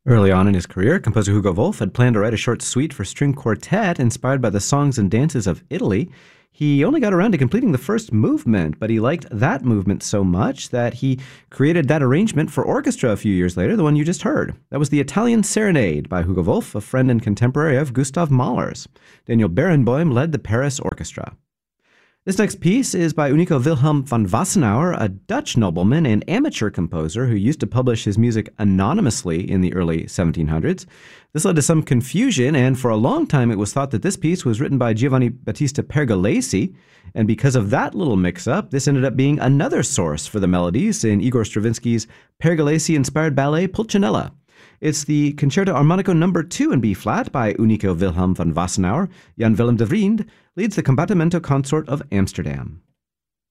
Early on in his career, composer Hugo Wolf had planned to write a short suite for string quartet inspired by the songs and dances of Italy. He only got around to completing the first movement, but he liked that movement so much that he created that arrangement for orchestra a few years later, the one you just heard. That was the Italian Serenade by Hugo Wolf, a friend and contemporary of Gustav Mahler's. Daniel Barenboim led the Paris Orchestra. This next piece is by Unico Wilhelm van Wassenaar, a Dutch nobleman and amateur composer who used to publish his music anonymously in the early 1700s. This led to some confusion, and for a long time it was thought that this piece was written by Giovanni Battista Pergolesi, and because of that little mix-up, this ended up being another source for the melodies in Igor Stravinsky's Pergolesi-inspired ballet Pulcinella. It's the Concerto Armonico No. 2 in B-flat by Unico Wilhelm van Wassenaar. Jan Willem de Vriend leads the Combattimento Consort of Amsterdam.